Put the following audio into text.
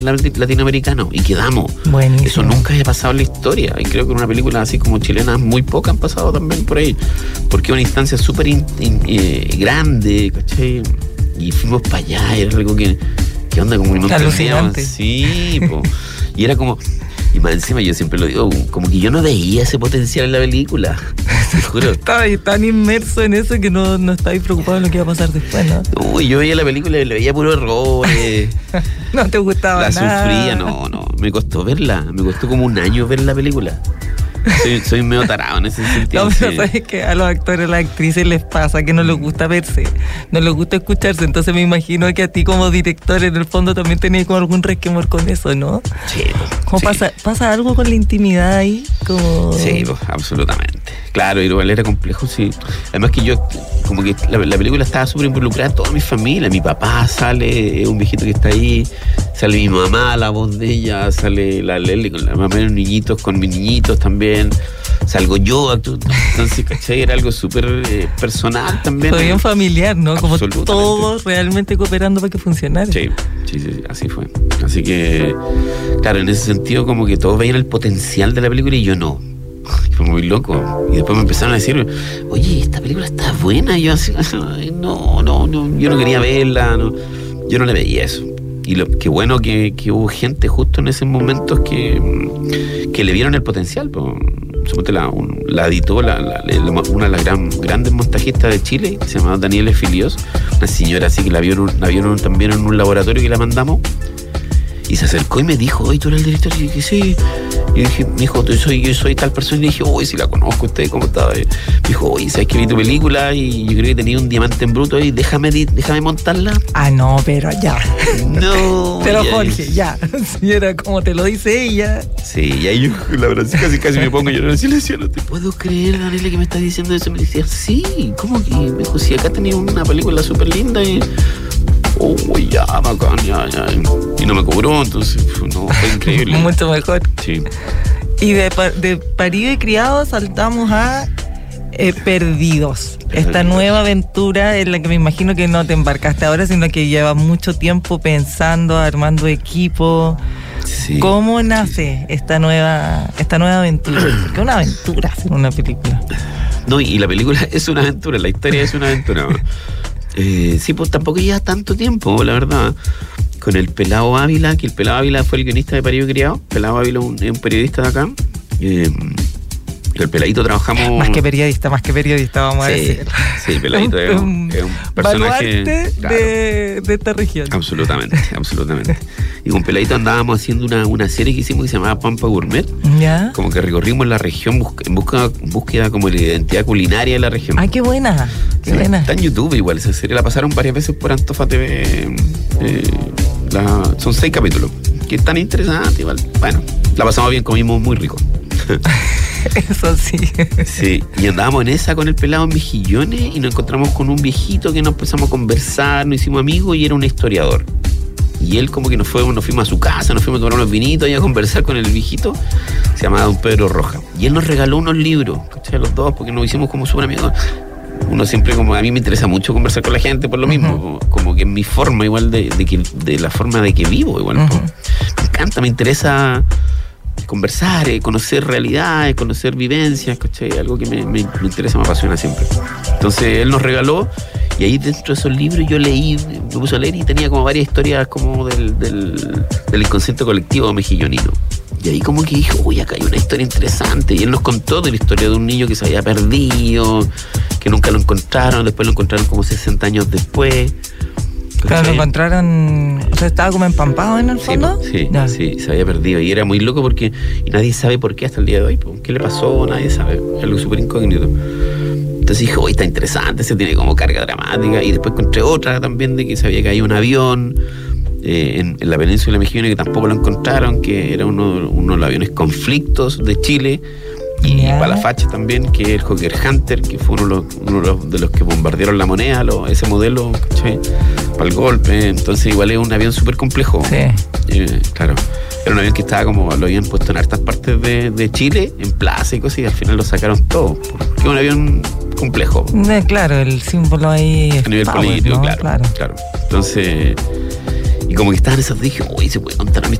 latinoamericano y quedamos. Buenísimo. Eso nunca había pasado en la historia y creo que en una película así como chilena muy pocas han pasado también por ahí, porque es una instancia súper grande, ¿cachai? Y fuimos para allá, era algo que onda, como que no entendíamos. Sí, po. Y era como, y más encima yo siempre lo digo, como que yo no veía ese potencial en la película, te juro. Estaba tan inmerso en eso que no estaba preocupado en lo que iba a pasar después, ¿no? Uy, yo veía la película y le veía puros errores. No te gustaba la nada. Sufría, no, me costó verla, me costó como un año ver la película. Soy medio tarado en ese sentido. No, pero sabes que a los actores, a las actrices les pasa que no les gusta verse, no les gusta escucharse, entonces me imagino que a ti como director en el fondo también tenías como algún resquemor con eso, ¿no? Sí. ¿Cómo pasa algo con la intimidad ahí? Como... Sí, pues, absolutamente. Claro, y igual era complejo, sí. Además que yo, como que la película estaba súper involucrada en toda mi familia. Mi papá sale, un viejito que está ahí, sale mi mamá, la voz de ella, sale la Leli con la mamá de los niñitos, con mis niñitos también. Salgo yo, entonces, ¿cachai? Era algo súper personal también. Fue bien familiar, ¿no? Como todos realmente cooperando para que funcionara. Sí, así fue. Así que, claro, en ese sentido como que todos veían el potencial de la película y yo no. Fue muy loco. Y después me empezaron a decir, oye, esta película está buena. Y yo así, no, yo no quería verla, no, yo no le veía eso. Y qué bueno que hubo gente justo en esos momentos que le vieron el potencial. Suponte la editó una de las grandes montajistas de Chile, que se llamaba Daniela Filios, una señora así que la vieron también en un laboratorio que la mandamos. Y se acercó y me dijo, oye, ¿tú eres el director? Y dije, sí. Y dije, me dijo, yo soy tal persona. Y le dije, oye, si la conozco, usted, ¿cómo está? Me dijo, oye, ¿sabes que vi tu película? Y yo creo que tenía un diamante en bruto ahí, déjame montarla. Ah, no, pero ya. No. Pero Jorge, ya. Si era como te lo dice ella. Sí, y ahí yo, la verdad, casi me pongo a llorar. Y le decía, no te puedo creer, Daniela, que me estás diciendo eso. Me decía, sí, ¿cómo que? Me dijo, sí, acá tenía una película súper linda y... ya, bacán, ya. Y no me cobró, entonces, no, fue increíble. Mucho mejor. Sí. Y de parido y criado saltamos a Perdidos. Esta nueva aventura en la que me imagino que no te embarcaste ahora, sino que llevas mucho tiempo pensando, armando equipo. Sí. ¿Cómo nace esta nueva aventura? Porque es una aventura hacer una película. No, y la película es una aventura, la historia es una aventura. Sí, pues tampoco lleva tanto tiempo, la verdad. Con el Pelado Ávila, que el Pelado Ávila fue el guionista de Parido y Criado. Pelado Ávila es un periodista de acá. El Peladito trabajamos... Más que periodista, vamos a decir. Sí, Peladito es un personaje... Claro, de esta región. Absolutamente. Y con Peladito andábamos haciendo una serie que hicimos que se llamaba Pampa Gourmet. ¿Ya? Como que recorrimos la región en búsqueda como de la identidad culinaria de la región. ¡Ay, qué buena! Qué buena. Está en YouTube igual esa serie. La pasaron varias veces por Antofa TV. Son 6 capítulos. Que es tan interesante igual. Bueno, la pasamos bien, comimos muy rico. Eso sí. Sí, y andábamos en esa con el Pelado en Mejillones y nos encontramos con un viejito que nos empezamos a conversar, nos hicimos amigos y era un historiador. Y él como que nos fuimos a su casa, nos fuimos a tomar unos vinitos y a conversar con el viejito. Se llamaba Don Pedro Roja. Y él nos regaló unos libros, ¿cachai? Los dos, porque nos hicimos como súper amigos. Uno siempre, como a mí me interesa mucho conversar con la gente por lo mismo, como que es mi forma igual de la forma de que vivo igual. Me encanta, me interesa conversar, conocer realidades, conocer vivencias, ¿cachai? Algo que me interesa, me apasiona siempre. Entonces él nos regaló y ahí dentro de esos libros yo leí, me puse a leer y tenía como varias historias como del inconsciente colectivo mejillonino. Y ahí como que dije, uy, acá hay una historia interesante. Y él nos contó de la historia de un niño que se había perdido, que nunca lo encontraron, después lo encontraron como 60 años después. Claro, lo encontraron, o sea, estaba como empampado en el fondo. Sí, se había perdido. Y era muy loco porque nadie sabe por qué hasta el día de hoy. ¿Qué le pasó? Nadie sabe. Es algo súper incógnito. Entonces dije, uy, está interesante, se tiene como carga dramática. Y después encontré otra también de que se había caído un avión en la península de Mejillones, que tampoco lo encontraron, que era uno de los aviones conflictos de Chile. Y para la facha también, que es el Hawker Hunter, que fue uno de los que bombardearon La Moneda, ese modelo, ¿cachai? Para el golpe. Entonces igual es un avión súper complejo. Sí. Claro. Era un avión que estaba como, lo habían puesto en hartas partes de Chile, en plaza y cosas, y al final lo sacaron todo. Porque es un avión complejo. Claro, el símbolo ahí es a nivel power, político, ¿no? claro. Entonces... Y como que estaban esas dos, dije, uy, se puede contar una